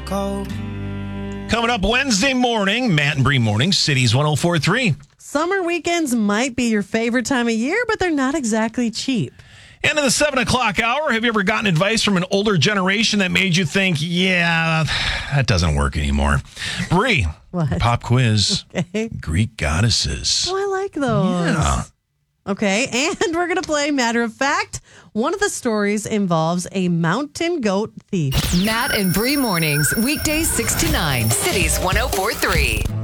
cold. Coming up Wednesday morning, Matt and Bree Mornings, Cities 104.3. Summer weekends might be your favorite time of year, but they're not exactly cheap. And in the 7 o'clock hour, have you ever gotten advice from an older generation that made you think, yeah, that doesn't work anymore? Bree, What? pop quiz, Okay. Greek goddesses. Oh, I like those. Yeah. Okay, and we're going to play Matter of Fact. One of the stories involves a mountain goat thief. Matt and Bree Mornings, weekdays 6 to 9, Cities 104.3.